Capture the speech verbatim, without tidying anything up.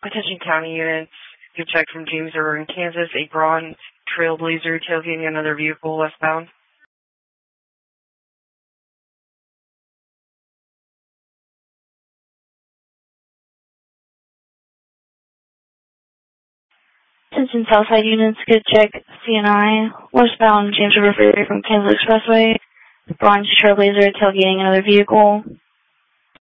Attention county units, good check from James River in Kansas, a Braun Trailblazer tailgating another vehicle westbound. Attention Southside units, good check C N I, westbound James River Ferry from Kansas Expressway, Braun Trailblazer tailgating another vehicle.